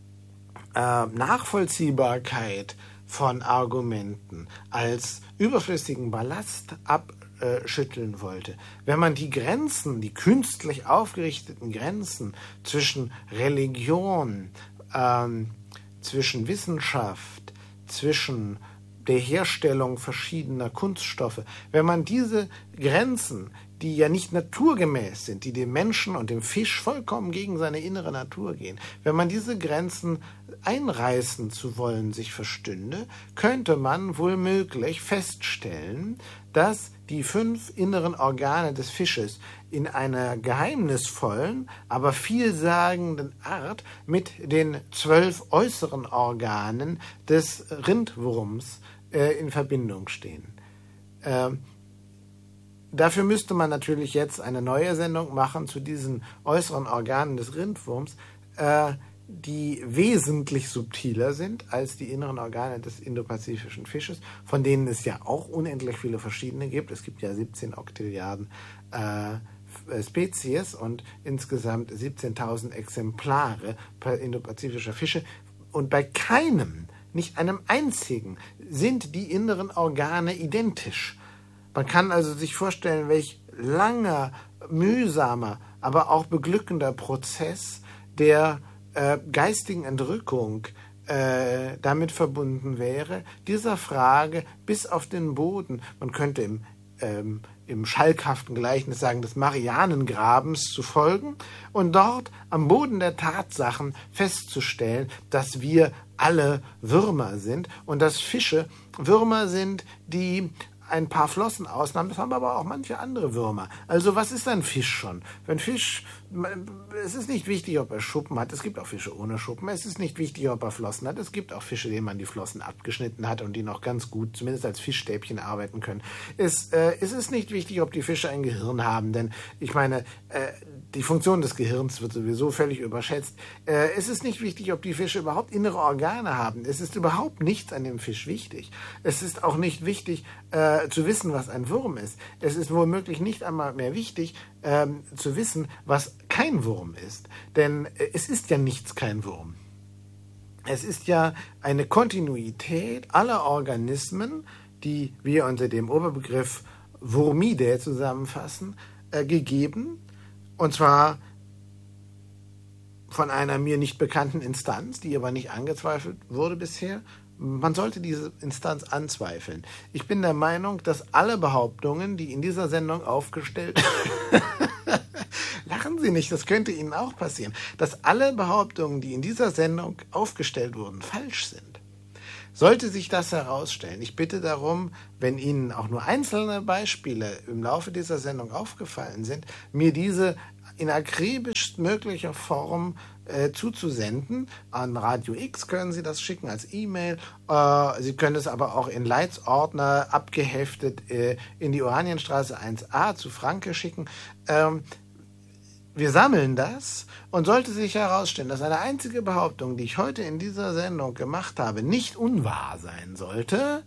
[SPEAKER 1] äh, Nachvollziehbarkeit von Argumenten als überflüssigen Ballast abschütteln wollte, wenn man die Grenzen, die künstlich aufgerichteten Grenzen zwischen Religion, ähm, zwischen Wissenschaft, zwischen der Herstellung verschiedener Kunststoffe, wenn man diese Grenzen, die ja nicht naturgemäß sind, die dem Menschen und dem Fisch vollkommen gegen seine innere Natur gehen, wenn man diese Grenzen einreißen zu wollen sich verstünde, könnte man wohlmöglich feststellen, dass die fünf inneren Organe des Fisches in einer geheimnisvollen, aber vielsagenden Art mit den zwölf äußeren Organen des Rindwurms äh, in Verbindung stehen. Ähm, Dafür müsste man natürlich jetzt eine neue Sendung machen zu diesen äußeren Organen des Rindwurms, äh, die wesentlich subtiler sind als die inneren Organe des indopazifischen Fisches, von denen es ja auch unendlich viele verschiedene gibt. Es gibt ja siebzehn Oktilliarden äh, Spezies und insgesamt siebzehntausend Exemplare indopazifischer Fische. Und bei keinem, nicht einem einzigen, sind die inneren Organe identisch. Man kann also sich vorstellen, welch langer, mühsamer, aber auch beglückender Prozess der äh, geistigen Entrückung äh, damit verbunden wäre, dieser Frage bis auf den Boden, man könnte im, ähm, im schalkhaften Gleichnis sagen, des Marianengrabens zu folgen und dort am Boden der Tatsachen festzustellen, dass wir alle Würmer sind und dass Fische Würmer sind, die ein paar Flossen ausnahmen, das haben aber auch manche andere Würmer. Also was ist ein Fisch schon? Wenn Fisch, es ist nicht wichtig, ob er Schuppen hat, es gibt auch Fische ohne Schuppen, es ist nicht wichtig, ob er Flossen hat, es gibt auch Fische, denen man die Flossen abgeschnitten hat und die noch ganz gut, zumindest als Fischstäbchen arbeiten können. Es, äh, es ist nicht wichtig, ob die Fische ein Gehirn haben, denn ich meine, äh, die Funktion des Gehirns wird sowieso völlig überschätzt. Äh, es ist nicht wichtig, ob die Fische überhaupt innere Organe haben. Es ist überhaupt nichts an dem Fisch wichtig. Es ist auch nicht wichtig, äh, zu wissen, was ein Wurm ist. Es ist womöglich nicht einmal mehr wichtig, ähm, zu wissen, was kein Wurm ist. Denn äh, es ist ja nichts kein Wurm. Es ist ja eine Kontinuität aller Organismen, die wir unter dem Oberbegriff Wurmidae zusammenfassen, äh, gegeben. Und zwar von einer mir nicht bekannten Instanz, die aber nicht angezweifelt wurde bisher, man sollte diese Instanz anzweifeln. Ich bin der Meinung, dass alle Behauptungen, die in dieser Sendung aufgestellt lachen Sie nicht, das könnte Ihnen auch passieren, dass alle Behauptungen, die in dieser Sendung aufgestellt wurden, falsch sind. Sollte sich das herausstellen, ich bitte darum, wenn Ihnen auch nur einzelne Beispiele im Laufe dieser Sendung aufgefallen sind, mir diese in akribisch möglicher Form äh, zuzusenden. An Radio X können Sie das schicken als E-Mail. Äh, Sie können es aber auch in Leitsordner abgeheftet äh, in die Oranienstraße eins a zu Franke schicken. Ähm, Wir sammeln das und sollte sich herausstellen, dass eine einzige Behauptung, die ich heute in dieser Sendung gemacht habe, nicht unwahr sein sollte,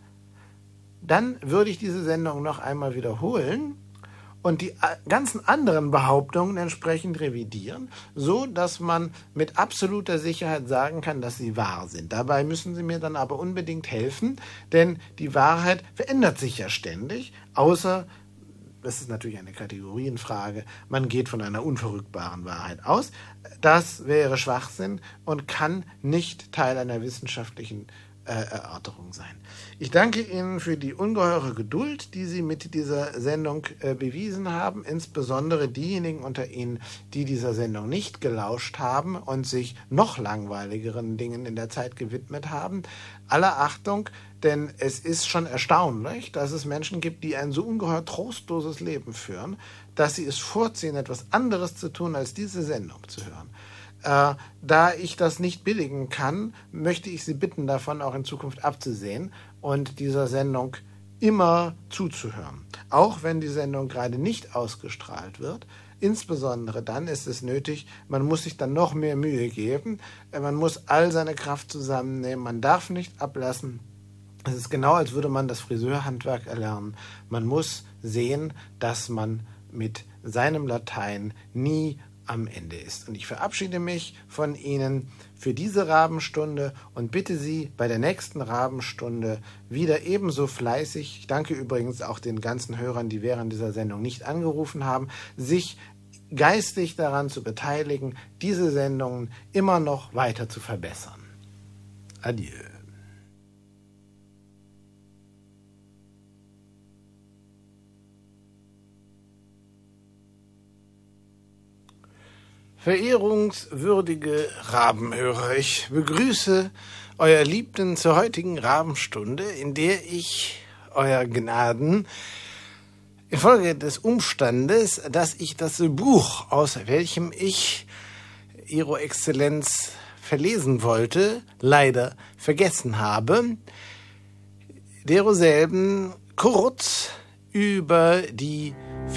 [SPEAKER 1] dann würde ich diese Sendung noch einmal wiederholen und die ganzen anderen Behauptungen entsprechend revidieren, so dass man mit absoluter Sicherheit sagen kann, dass sie wahr sind. Dabei müssen Sie mir dann aber unbedingt helfen, denn die Wahrheit verändert sich ja ständig, außer das ist natürlich eine Kategorienfrage, man geht von einer unverrückbaren Wahrheit aus. Das wäre Schwachsinn und kann nicht Teil einer wissenschaftlichen äh, Erörterung sein. Ich danke Ihnen für die ungeheure Geduld, die Sie mit dieser Sendung äh, bewiesen haben, insbesondere diejenigen unter Ihnen, die dieser Sendung nicht gelauscht haben und sich noch langweiligeren Dingen in der Zeit gewidmet haben. Aller Achtung, denn es ist schon erstaunlich, dass es Menschen gibt, die ein so ungeheuer trostloses Leben führen, dass sie es vorziehen, etwas anderes zu tun, als diese Sendung zu hören. Äh, da ich das nicht billigen kann, möchte ich Sie bitten, davon auch in Zukunft abzusehen und dieser Sendung immer zuzuhören. Auch wenn die Sendung gerade nicht ausgestrahlt wird. Insbesondere dann ist es nötig, man muss sich dann noch mehr Mühe geben, man muss all seine Kraft zusammennehmen, man darf nicht ablassen. Es ist genau, als würde man das Friseurhandwerk erlernen. Man muss sehen, dass man mit seinem Latein nie am Ende ist. Und ich verabschiede mich von Ihnen für diese Rabenstunde und bitte Sie bei der nächsten Rabenstunde wieder ebenso fleißig, ich danke übrigens auch den ganzen Hörern, die während dieser Sendung nicht angerufen haben, sich geistig daran zu beteiligen, diese Sendungen immer noch weiter zu verbessern. Adieu. Verehrungswürdige Rabenhörer, ich begrüße euer Liebten zur heutigen Rabenstunde, in der ich euer Gnaden infolge des Umstandes, dass ich das Buch, aus welchem ich Ihre Exzellenz verlesen wollte, leider vergessen habe, deroselben kurz über die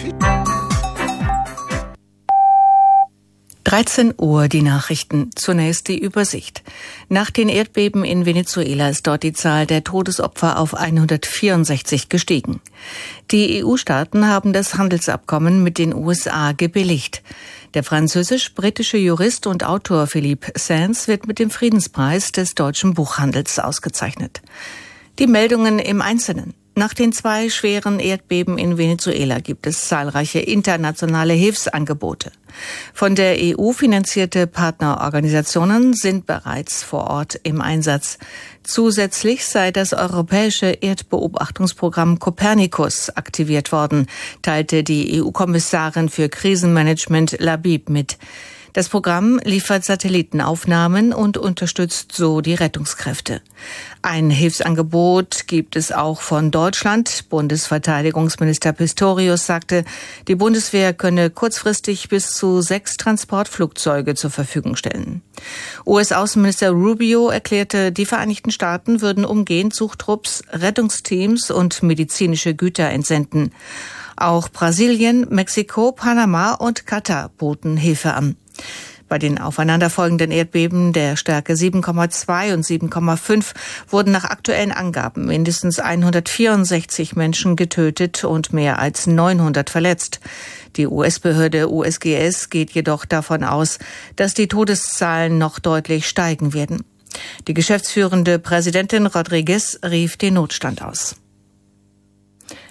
[SPEAKER 2] dreizehn Uhr die Nachrichten. Zunächst die Übersicht. Nach den Erdbeben in Venezuela ist dort die Zahl der Todesopfer auf hundertvierundsechzig gestiegen. Die E U-Staaten haben das Handelsabkommen mit den U S A gebilligt. Der französisch-britische Jurist und Autor Philippe Sands wird mit dem Friedenspreis des deutschen Buchhandels ausgezeichnet. Die Meldungen im Einzelnen. Nach den zwei schweren Erdbeben in Venezuela gibt es zahlreiche internationale Hilfsangebote. Von der E U finanzierte Partnerorganisationen sind bereits vor Ort im Einsatz. Zusätzlich sei das europäische Erdbeobachtungsprogramm Copernicus aktiviert worden, teilte die E U-Kommissarin für Krisenmanagement Labib mit. Das Programm liefert Satellitenaufnahmen und unterstützt so die Rettungskräfte. Ein Hilfsangebot gibt es auch von Deutschland. Bundesverteidigungsminister Pistorius sagte, die Bundeswehr könne kurzfristig bis zu sechs Transportflugzeuge zur Verfügung stellen. U S-Außenminister Rubio erklärte, die Vereinigten Staaten würden umgehend Suchtrupps, Rettungsteams und medizinische Güter entsenden. Auch Brasilien, Mexiko, Panama und Katar boten Hilfe an. Bei den aufeinanderfolgenden Erdbeben der Stärke sieben Komma zwei und sieben Komma fünf wurden nach aktuellen Angaben mindestens hundertvierundsechzig Menschen getötet und mehr als neunhundert verletzt. Die U S-Behörde U S G S geht jedoch davon aus, dass die Todeszahlen noch deutlich steigen werden. Die geschäftsführende Präsidentin Rodriguez rief den Notstand aus.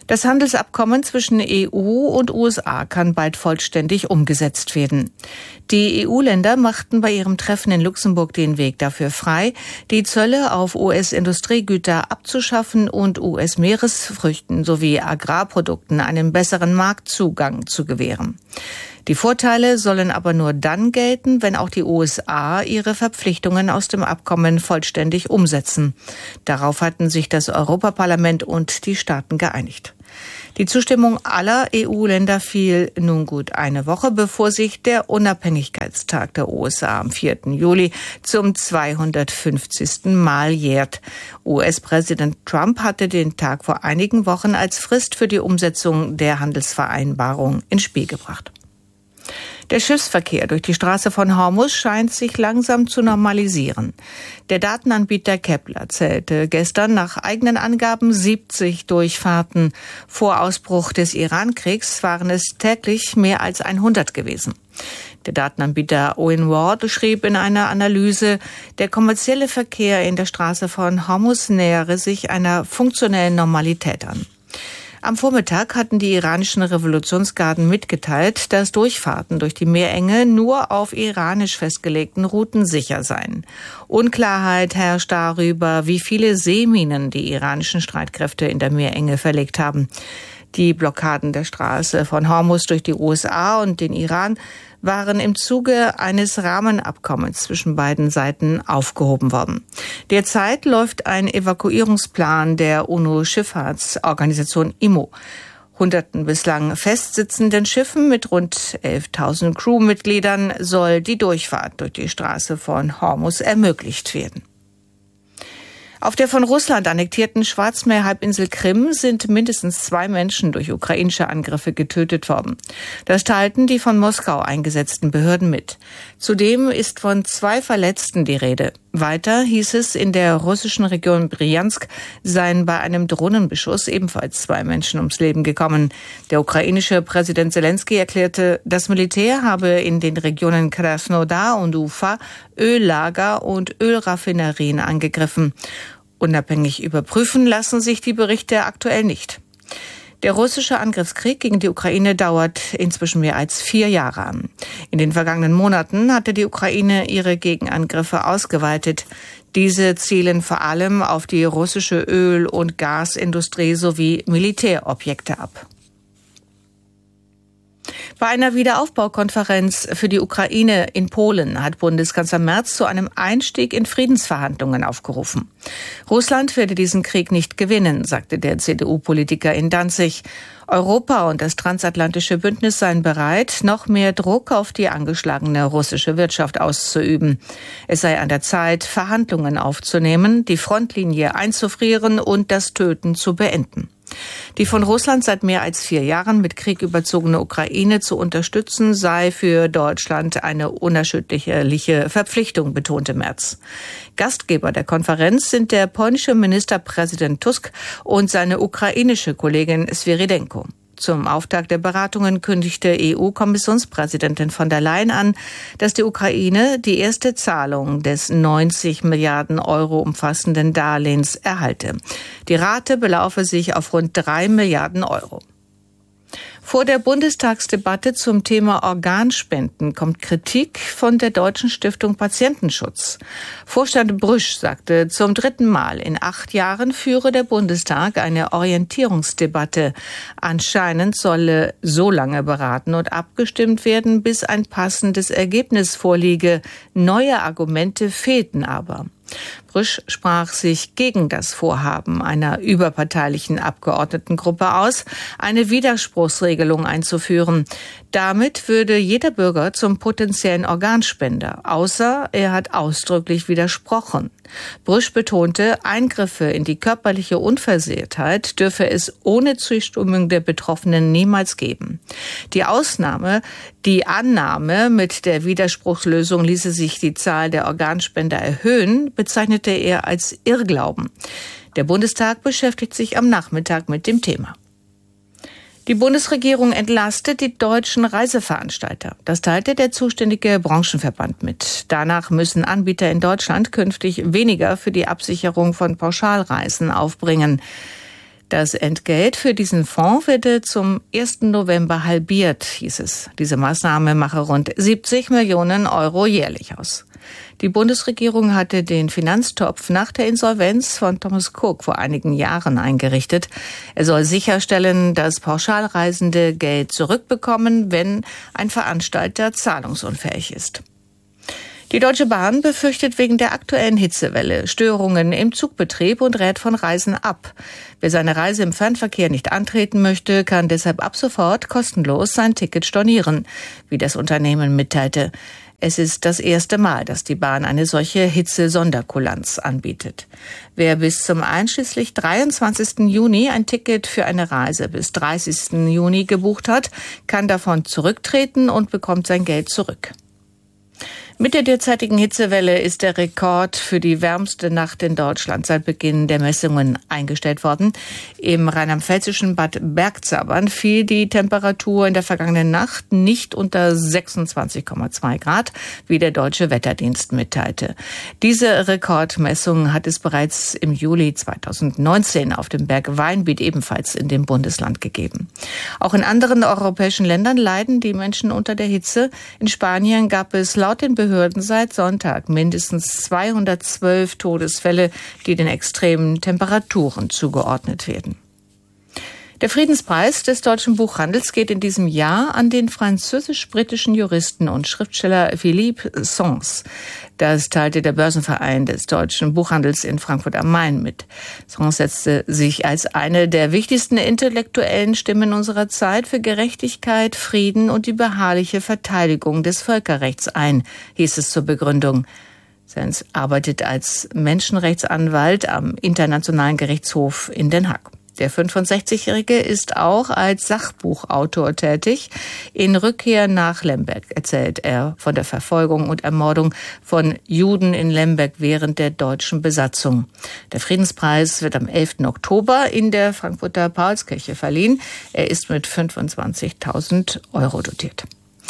[SPEAKER 2] Das Handelsabkommen zwischen E U und U S A kann bald vollständig umgesetzt werden. Die E U-Länder machten bei ihrem Treffen in Luxemburg den Weg dafür frei, die Zölle auf U S-Industriegüter abzuschaffen und U S-Meeresfrüchten sowie Agrarprodukten einen besseren Marktzugang zu gewähren. Die Vorteile sollen aber nur dann gelten, wenn auch die U S A ihre Verpflichtungen aus dem Abkommen vollständig umsetzen. Darauf hatten sich das Europaparlament und die Staaten geeinigt. Die Zustimmung aller E U-Länder fiel nun gut eine Woche, bevor sich der Unabhängigkeitstag der U S A am vierten Juli zum zweihundertfünfzigsten Mal jährt. U S-Präsident Trump hatte den Tag vor einigen Wochen als Frist für die Umsetzung der Handelsvereinbarung ins Spiel gebracht. Der Schiffsverkehr durch die Straße von Hormuz scheint sich langsam zu normalisieren. Der Datenanbieter Kepler zählte gestern nach eigenen Angaben siebzig Durchfahrten. Vor Ausbruch des Iran-Kriegs waren es täglich mehr als hundert gewesen. Der Datenanbieter Owen Ward schrieb in einer Analyse, der kommerzielle Verkehr in der Straße von Hormuz nähere sich einer funktionellen Normalität an. Am Vormittag hatten die iranischen Revolutionsgarden mitgeteilt, dass Durchfahrten durch die Meerenge nur auf iranisch festgelegten Routen sicher seien. Unklarheit herrscht darüber, wie viele Seeminen die iranischen Streitkräfte in der Meerenge verlegt haben. Die Blockaden der Straße von Hormuz durch die U S A und den Iran waren im Zuge eines Rahmenabkommens zwischen beiden Seiten aufgehoben worden. Derzeit läuft ein Evakuierungsplan der UNO-Schifffahrtsorganisation I M O. Hunderten bislang festsitzenden Schiffen mit rund elftausend Crewmitgliedern soll die Durchfahrt durch die Straße von Hormuz ermöglicht werden. Auf der von Russland annektierten Schwarzmeerhalbinsel Krim sind mindestens zwei Menschen durch ukrainische Angriffe getötet worden. Das teilten die von Moskau eingesetzten Behörden mit. Zudem ist von zwei Verletzten die Rede. Weiter hieß es, in der russischen Region Bryansk seien bei einem Drohnenbeschuss ebenfalls zwei Menschen ums Leben gekommen. Der ukrainische Präsident Zelensky erklärte, das Militär habe in den Regionen Krasnodar und Ufa Öllager und Ölraffinerien angegriffen. Unabhängig überprüfen lassen sich die Berichte aktuell nicht. Der russische Angriffskrieg gegen die Ukraine dauert inzwischen mehr als vier Jahre an. In den vergangenen Monaten hatte die Ukraine ihre Gegenangriffe ausgeweitet. Diese zielen vor allem auf die russische Öl- und Gasindustrie sowie Militärobjekte ab. Bei einer Wiederaufbaukonferenz für die Ukraine in Polen hat Bundeskanzler Merz zu einem Einstieg in Friedensverhandlungen aufgerufen. Russland werde diesen Krieg nicht gewinnen, sagte der C D U-Politiker in Danzig. Europa und das transatlantische Bündnis seien bereit, noch mehr Druck auf die angeschlagene russische Wirtschaft auszuüben. Es sei an der Zeit, Verhandlungen aufzunehmen, die Frontlinie einzufrieren und das Töten zu beenden. Die von Russland seit mehr als vier Jahren mit Krieg überzogene Ukraine zu unterstützen, sei für Deutschland eine unerschütterliche Verpflichtung, betonte Merz. Gastgeber der Konferenz sind der polnische Ministerpräsident Tusk und seine ukrainische Kollegin Svyrydenko. Zum Auftakt der Beratungen kündigte E U-Kommissionspräsidentin von der Leyen an, dass die Ukraine die erste Zahlung des neunzig Milliarden Euro umfassenden Darlehens erhalte. Die Rate belaufe sich auf rund drei Milliarden Euro. Vor der Bundestagsdebatte zum Thema Organspenden kommt Kritik von der Deutschen Stiftung Patientenschutz. Vorstand Brüsch sagte, zum dritten Mal in acht Jahren führe der Bundestag eine Orientierungsdebatte. Anscheinend solle so lange beraten und abgestimmt werden, bis ein passendes Ergebnis vorliege. Neue Argumente fehlten aber. Brüsch sprach sich gegen das Vorhaben einer überparteilichen Abgeordnetengruppe aus, eine Widerspruchsregelung einzuführen. Damit würde jeder Bürger zum potenziellen Organspender, außer er hat ausdrücklich widersprochen. Brüsch betonte, Eingriffe in die körperliche Unversehrtheit dürfe es ohne Zustimmung der Betroffenen niemals geben. Die Ausnahme, die Annahme mit der Widerspruchslösung ließe sich die Zahl der Organspender erhöhen, bezeichnete er als Irrglauben. Der Bundestag beschäftigt sich am Nachmittag mit dem Thema. Die Bundesregierung entlastet die deutschen Reiseveranstalter. Das teilte der zuständige Branchenverband mit. Danach müssen Anbieter in Deutschland künftig weniger für die Absicherung von Pauschalreisen aufbringen. Das Entgelt für diesen Fonds werde zum ersten November halbiert, hieß es. Diese Maßnahme mache rund siebzig Millionen Euro jährlich aus. Die Bundesregierung hatte den Finanztopf nach der Insolvenz von Thomas Cook vor einigen Jahren eingerichtet. Er soll sicherstellen, dass Pauschalreisende Geld zurückbekommen, wenn ein Veranstalter zahlungsunfähig ist. Die Deutsche Bahn befürchtet wegen der aktuellen Hitzewelle Störungen im Zugbetrieb und rät von Reisen ab. Wer seine Reise im Fernverkehr nicht antreten möchte, kann deshalb ab sofort kostenlos sein Ticket stornieren, wie das Unternehmen mitteilte. Es ist das erste Mal, dass die Bahn eine solche Hitze-Sonderkulanz anbietet. Wer bis zum einschließlich dreiundzwanzigsten Juni ein Ticket für eine Reise bis dreißigsten Juni gebucht hat, kann davon zurücktreten und bekommt sein Geld zurück. Mit der derzeitigen Hitzewelle ist der Rekord für die wärmste Nacht in Deutschland seit Beginn der Messungen eingestellt worden. Im rheinland-pfälzischen Bad Bergzabern fiel die Temperatur in der vergangenen Nacht nicht unter sechsundzwanzig Komma zwei Grad, wie der Deutsche Wetterdienst mitteilte. Diese Rekordmessung hat es bereits im Juli zweitausendneunzehn auf dem Berg Weinbiet ebenfalls in dem Bundesland gegeben. Auch in anderen europäischen Ländern leiden die Menschen unter der Hitze. In Spanien gab es laut den Behörden Behörden seit Sonntag mindestens zweihundertzwölf Todesfälle, die den extremen Temperaturen zugeordnet werden. Der Friedenspreis des deutschen Buchhandels geht in diesem Jahr an den französisch-britischen Juristen und Schriftsteller Philippe Sands. Das teilte der Börsenverein des deutschen Buchhandels in Frankfurt am Main mit. Sands setzte sich als eine der wichtigsten intellektuellen Stimmen unserer Zeit für Gerechtigkeit, Frieden und die beharrliche Verteidigung des Völkerrechts ein, hieß es zur Begründung. Sands arbeitet als Menschenrechtsanwalt am Internationalen Gerichtshof in Den Haag. Der fünfundsechzigjährige ist auch als Sachbuchautor tätig. In Rückkehr nach Lemberg erzählt er von der Verfolgung und Ermordung von Juden in Lemberg während der deutschen Besatzung. Der Friedenspreis wird am elften Oktober in der Frankfurter Paulskirche verliehen. Er ist mit fünfundzwanzigtausend Euro dotiert.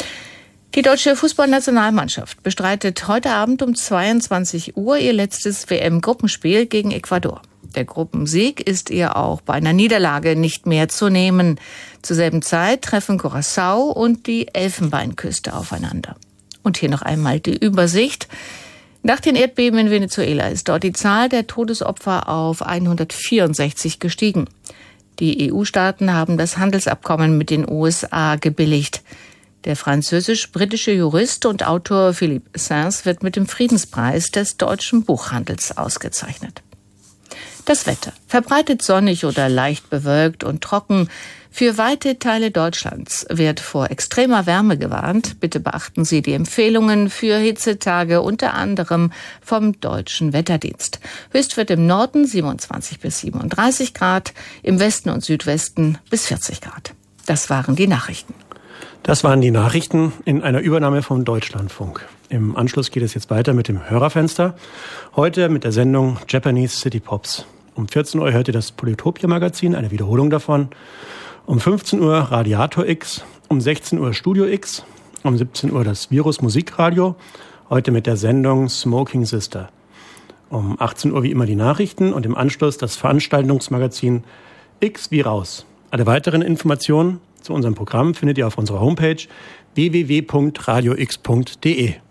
[SPEAKER 2] Die deutsche Fußballnationalmannschaft bestreitet heute Abend um zweiundzwanzig Uhr ihr letztes W M-Gruppenspiel gegen Ecuador. Der Gruppensieg ist ihr auch bei einer Niederlage nicht mehr zu nehmen. Zur selben Zeit treffen Curaçao und die Elfenbeinküste aufeinander. Und hier noch einmal die Übersicht. Nach den Erdbeben in Venezuela ist dort die Zahl der Todesopfer auf hundertvierundsechzig gestiegen. Die E U-Staaten haben das Handelsabkommen mit den U S A gebilligt. Der französisch-britische Jurist und Autor Philippe Sands wird mit dem Friedenspreis des deutschen Buchhandels ausgezeichnet. Das Wetter. Verbreitet sonnig oder leicht bewölkt und trocken. Für weite Teile Deutschlands wird vor extremer Wärme gewarnt. Bitte beachten Sie die Empfehlungen für Hitzetage, unter anderem vom Deutschen Wetterdienst. Höchst wird im Norden siebenundzwanzig bis siebenunddreißig Grad, im Westen und Südwesten bis vierzig Grad. Das waren die Nachrichten.
[SPEAKER 3] Das waren die Nachrichten in einer Übernahme vom Deutschlandfunk. Im Anschluss geht es jetzt weiter mit dem Hörerfenster. Heute mit der Sendung Japanese City Pops. Um vierzehn Uhr hört ihr das Polytopia-Magazin, eine Wiederholung davon. Um fünfzehn Uhr Radiator X, um sechzehn Uhr Studio X, um siebzehn Uhr das Virus Musikradio, heute mit der Sendung Smoking Sister. Um achtzehn Uhr wie immer die Nachrichten und im Anschluss das Veranstaltungsmagazin X wie raus. Alle weiteren Informationen zu unserem Programm findet ihr auf unserer Homepage w w w punkt radio x punkt d e.